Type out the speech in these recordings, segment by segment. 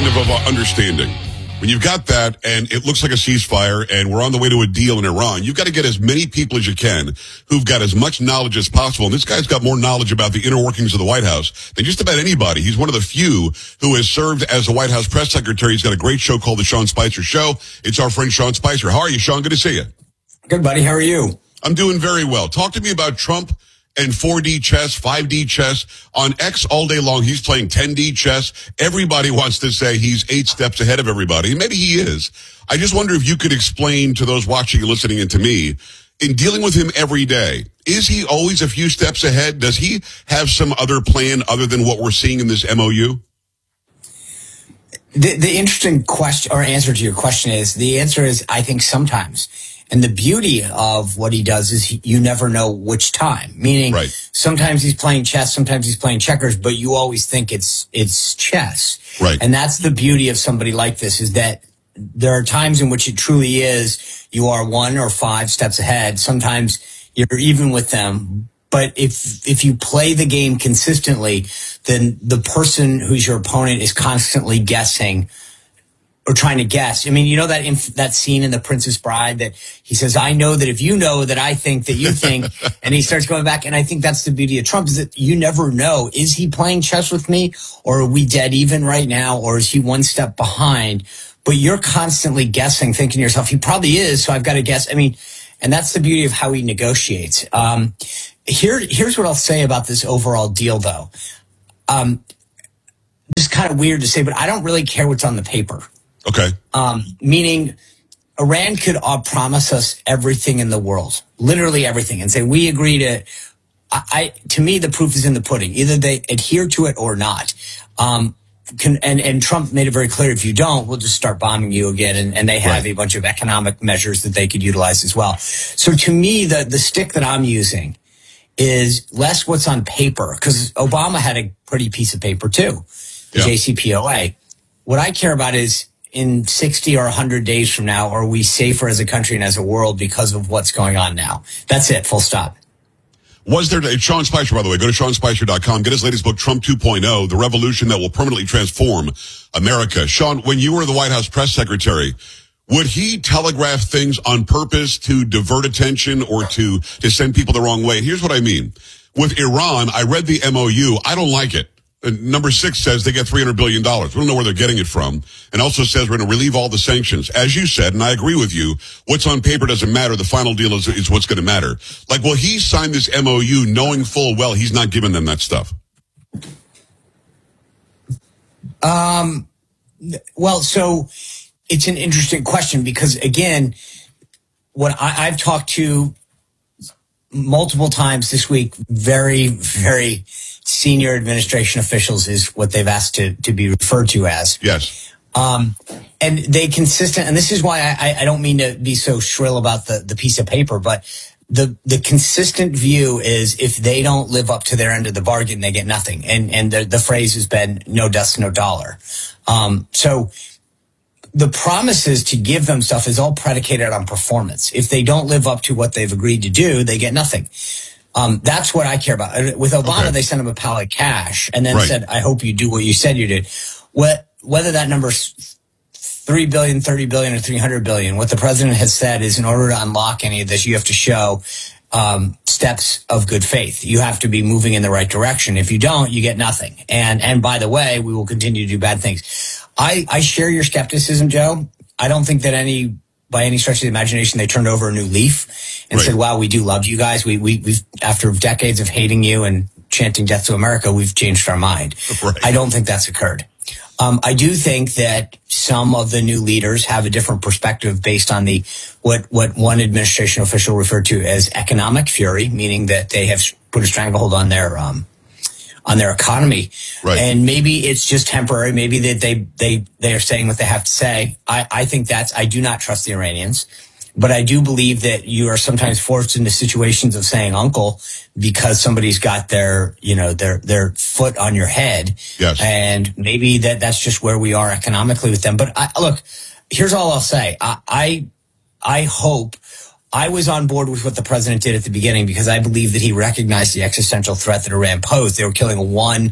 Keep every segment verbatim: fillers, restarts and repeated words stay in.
kind of, of uh, understanding. When you've got that and it looks like a ceasefire and we're on the way to a deal in Iran, you've got to get as many people as you can who've got as much knowledge as possible. And this guy's got more knowledge about the inner workings of the White House than just about anybody. He's one of the few who has served as a White House press secretary. He's got a great show called The Sean Spicer Show. It's our friend Sean Spicer. How are you, Sean? Good to see you. Good, buddy. How are you? I'm doing very well. Talk to me about Trump and four D chess, five D chess. On X all day long, he's playing ten D chess. Everybody wants to say he's eight steps ahead of everybody, and maybe he is. I just wonder if you could explain to those watching and listening and to me, in dealing with him every day, is he always a few steps ahead? Does he have some other plan other than what we're seeing in this M O U? The, the interesting question or answer to your question is, the answer is, I think sometimes. And the beauty of what he does is he, you never know which time. Meaning, right. Sometimes he's playing chess, sometimes he's playing checkers, but you always think it's it's chess. Right. And that's the beauty of somebody like this, is that there are times in which it truly is you are one or five steps ahead. Sometimes you're even with them. But if if you play the game consistently, then the person who's your opponent is constantly guessing or trying to guess. I mean, you know that inf- that scene in The Princess Bride that he says, I know that if you know that I think that you think, and he starts going back. And I think that's the beauty of Trump, is that you never know. Is he playing chess with me, or are we dead even right now, or is he one step behind? But you're constantly guessing, thinking to yourself, he probably is, so I've got to guess. I mean, and that's the beauty of how he negotiates. Um, here, here's what I'll say about this overall deal, though. Um, it's kind of weird to say, but I don't really care what's on the paper. Okay. Um, meaning Iran could uh, promise us everything in the world, literally everything, and say, we agree to, I, I, to me, the proof is in the pudding. Either they adhere to it or not. Um, can, and, and Trump made it very clear, if you don't, we'll just start bombing you again. And, and they have right. a bunch of economic measures that they could utilize as well. So to me, the, the stick that I'm using is less what's on paper, because Obama had a pretty piece of paper too, the yeah. J C P O A. What I care about is, in sixty or one hundred days from now, are we safer as a country and as a world because of what's going on now? That's it, full stop. Was there, it's Sean Spicer, by the way, go to sean spicer dot com, get his latest book, Trump two point oh, The Revolution That Will Permanently Transform America. Sean, when you were the White House press secretary, would he telegraph things on purpose to divert attention or to, to send people the wrong way? Here's what I mean. With Iran, I read the M O U. I don't like it. Number six says they get three hundred billion dollars. We don't know where they're getting it from. And also says we're going to relieve all the sanctions. As you said, and I agree with you, what's on paper doesn't matter. The final deal is, is what's going to matter. Like, will he sign this M O U knowing full well he's not giving them that stuff? Um, well, so it's an interesting question because, again, what I, I've talked to multiple times this week, very, very senior administration officials is what they've asked to, to be referred to as. Yes. Um, and they consistent, and this is why I, I don't mean to be so shrill about the, the piece of paper, but the, the consistent view is if they don't live up to their end of the bargain, they get nothing. And, and the, the phrase has been no dust, no dollar. Um, so the promises to give them stuff is all predicated on performance. If they don't live up to what they've agreed to do, they get nothing. Um, that's what I care about. With Obama, okay. They sent him a pile of cash and then right. said, I hope you do what you said you did. What, whether that number's three billion, thirty billion, or three hundred billion, what the president has said is in order to unlock any of this, you have to show um, steps of good faith. You have to be moving in the right direction. If you don't, you get nothing. And, and by the way, we will continue to do bad things. I, I share your skepticism, Joe. I don't think that any, by any stretch of the imagination, they turned over a new leaf and right. said, wow, we do love you guys. We, we, we've, after decades of hating you and chanting death to America, we've changed our mind. Right. I don't think that's occurred. Um, I do think that some of the new leaders have a different perspective based on the, what, what one administration official referred to as economic fury, meaning that they have put a stranglehold on their, um, on their economy. Right. And maybe it's just temporary. Maybe that they, they, they are saying what they have to say. I, I think that's, I do not trust the Iranians, but I do believe that you are sometimes forced into situations of saying uncle because somebody's got their, you know, their, their foot on your head. Yes. And maybe that that's just where we are economically with them. But I, look, here's all I'll say. I, I, I hope I was on board with what the president did at the beginning because I believe that he recognized the existential threat that Iran posed. They were killing one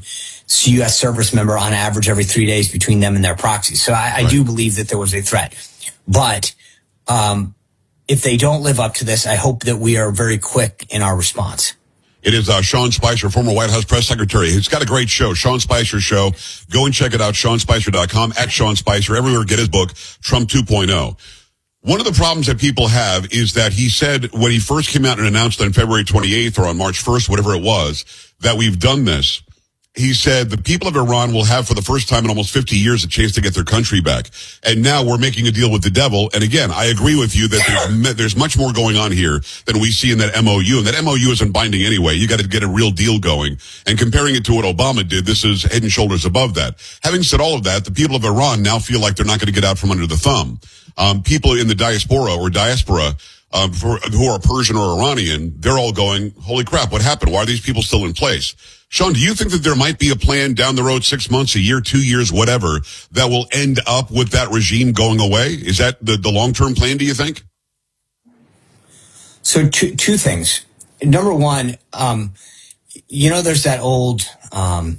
U S service member on average every three days between them and their proxies. So I, I right. do believe that there was a threat. But um, if they don't live up to this, I hope that we are very quick in our response. It is uh, Sean Spicer, former White House press secretary. He's got a great show, Sean Spicer Show. Go and check it out, sean spicer dot com, at Sean Spicer, everywhere. Get his book, Trump two point oh. One of the problems that people have is that he said when he first came out and announced on February twenty-eighth or on March first, whatever it was, that we've done this. He said the people of Iran will have for the first time in almost fifty years a chance to get their country back. And now we're making a deal with the devil. And again, I agree with you that there's, there's much more going on here than we see in that M O U. And that M O U isn't binding anyway. You got to get a real deal going. And comparing it to what Obama did, this is head and shoulders above that. Having said all of that, the people of Iran now feel like they're not going to get out from under the thumb. Um, people in the diaspora or diaspora um, for, who are Persian or Iranian, they're all going, holy crap, what happened? Why are these people still in place? Sean, do you think that there might be a plan down the road, six months, a year, two years, whatever, that will end up with that regime going away? Is that the, the long-term plan, do you think? So two, two things. Number one, um, you know, there's that old um,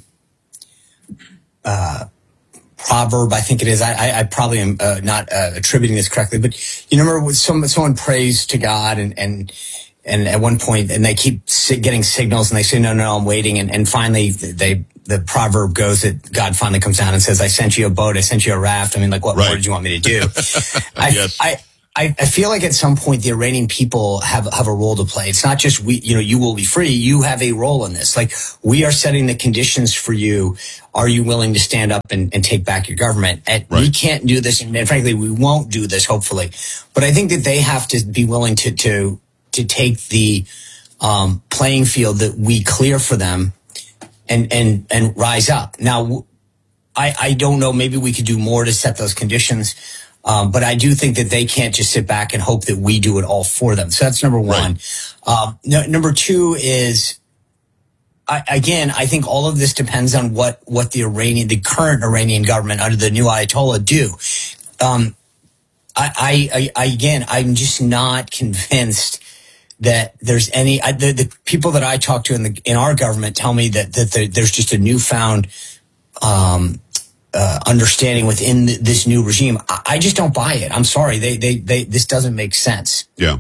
uh, proverb, I think it is. I, I, I probably am uh, not uh, attributing this correctly, but you remember when someone, someone prays to God and, and And at one point, and they keep getting signals, and they say, no, no, I'm waiting. And, and finally, they the proverb goes that God finally comes down and says, I sent you a boat, I sent you a raft. I mean, like, what right. more did you want me to do? I, yes. I, I, I feel like at some point, the Iranian people have, have a role to play. It's not just we, you know, you will be free. You have a role in this. Like, we are setting the conditions for you. Are you willing to stand up and, and take back your government? And right. we can't do this. And frankly, we won't do this, hopefully. But I think that they have to be willing to, to, to take the um, playing field that we clear for them and and and rise up. Now, I, I don't know, maybe we could do more to set those conditions, um, but I do think that they can't just sit back and hope that we do it all for them. So that's number one. Right. Um, no, number two is, I, again, I think all of this depends on what, what the Iranian, the current Iranian government under the new Ayatollah do. Um, I, I, I, again, I'm just not convinced that there's any, I, the, the people that I talk to in the, in our government tell me that, that there, there's just a newfound, um, uh, understanding within the, this new regime. I, I just don't buy it. I'm sorry. They, they, they, this doesn't make sense. Yeah.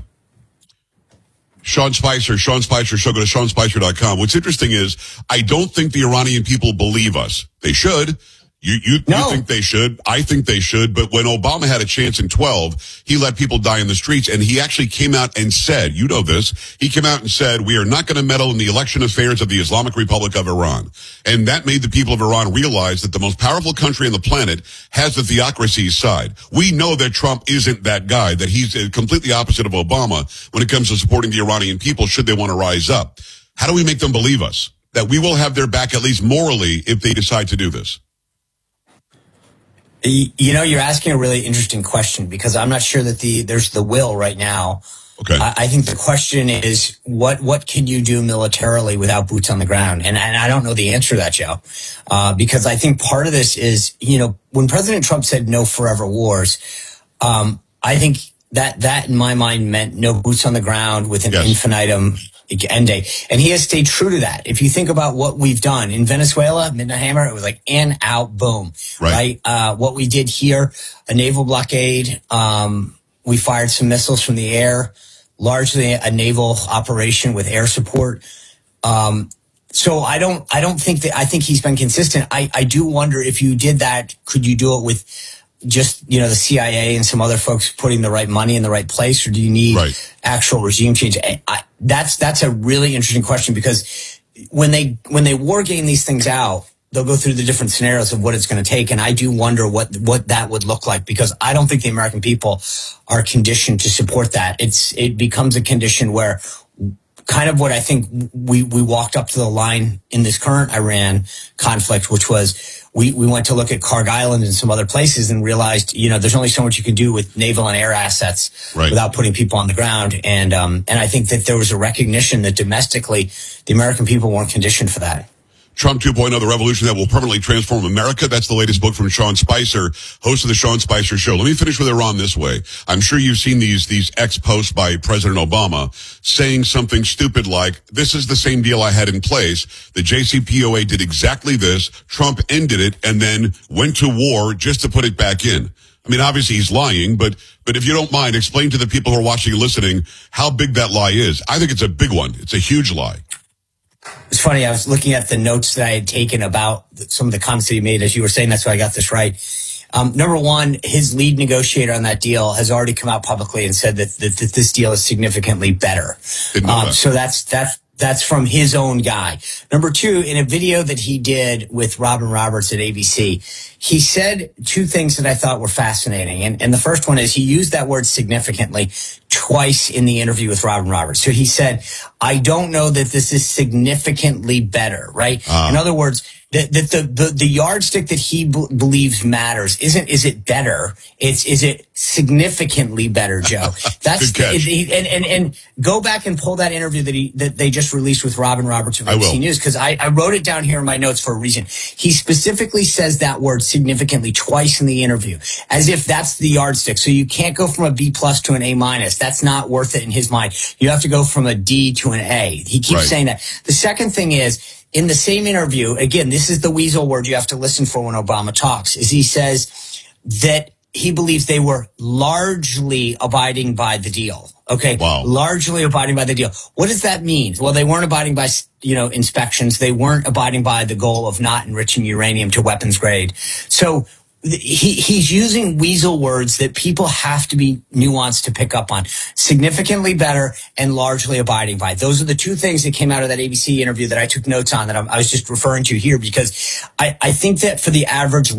Sean Spicer, Sean Spicer Show. Go to sean spicer dot com. What's interesting is I don't think the Iranian people believe us. They should. You, you, no. you think they should. I think they should. But when Obama had a chance in twelve, he let people die in the streets. And he actually came out and said, you know this, he came out and said, we are not going to meddle in the election affairs of the Islamic Republic of Iran. And that made the people of Iran realize that the most powerful country on the planet has the theocracy's side. We know that Trump isn't that guy, that he's completely opposite of Obama when it comes to supporting the Iranian people should they want to rise up. How do we make them believe us? That we will have their back at least morally if they decide to do this? You know, you're asking a really interesting question because I'm not sure that the there's the will right now. Okay. I, I think the question is what what can you do militarily without boots on the ground? And, and I don't know the answer to that, Joe, uh, because I think part of this is, you know, when President Trump said no forever wars, um, I think that that in my mind meant no boots on the ground with an yes. infinitum end date. And he has stayed true to that. If you think about what we've done in Venezuela, Midnight Hammer, it was like in, out, boom, right? right? Uh, what we did here, a naval blockade. Um, we fired some missiles from the air, largely a naval operation with air support. Um, so I don't, I don't think that, I think he's been consistent. I, I do wonder if you did that, could you do it with just, you know, the C I A and some other folks putting the right money in the right place, or do you need right. actual regime change? I, I, that's, that's a really interesting question because when they, when they war game these things out, they'll go through the different scenarios of what it's going to take. And I do wonder what, what that would look like because I don't think the American people are conditioned to support that. It's, it becomes a condition where kind of what I think we, we walked up to the line in this current Iran conflict, which was we, we went to look at Karg Island and some other places and realized, you know, there's only so much you can do with naval and air assets right. without putting people on the ground. And, um, and I think that there was a recognition that domestically the American people weren't conditioned for that. Trump two point oh, The Revolution That Will Permanently Transform America. That's the latest book from Sean Spicer, host of the Sean Spicer Show. Let me finish with Iran this way. I'm sure you've seen these, these ex-posts by President Obama saying something stupid like, this is the same deal I had in place. The J C P O A did exactly this. Trump ended it and then went to war just to put it back in. I mean, obviously he's lying, but, but if you don't mind, explain to the people who are watching and listening how big that lie is. I think it's a big one. It's a huge lie. It's funny. I was looking at the notes that I had taken about some of the comments that he made as you were saying that, so I got this right. Um, number one, his lead negotiator on that deal has already come out publicly and said that, that, that this deal is significantly better. Um, that. So that's, that's, that's from his own guy. Number two, in a video that he did with Robin Roberts at A B C, he said two things that I thought were fascinating. And, and the first one is he used that word significantly twice in the interview with Robin Roberts. So he said, I don't know that this is significantly better, right? Uh. In other words, that the, the, the, the yardstick that he b- believes matters isn't, is it better? It's, is it significantly better, Joe? That's, Good catch. The, and, and, and go back and pull that interview that he, that they just released with Robin Roberts of A B C News, because I, I wrote it down here in my notes for a reason. He specifically says that word significantly twice in the interview, as if that's the yardstick. So you can't go from a B plus to an A minus. That's not worth it in his mind. You have to go from a D to an A. He keeps right. saying that. The second thing is, in the same interview, again, this is the weasel word you have to listen for when Obama talks, is he says that he believes they were largely abiding by the deal. Okay. Wow. Largely abiding by the deal. What does that mean? Well, they weren't abiding by, you know, inspections. They weren't abiding by the goal of not enriching uranium to weapons grade. So he, he's using weasel words that people have to be nuanced to pick up on. Significantly better and largely abiding by. Those are the two things that came out of that A B C interview that I took notes on that I'm, I was just referring to here, because I, I think that for the average